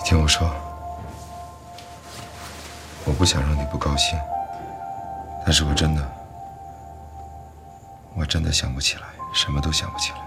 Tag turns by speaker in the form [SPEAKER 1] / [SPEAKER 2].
[SPEAKER 1] 听我说，我不想让你不高兴，但是我真的想不起来，什么都想不起来。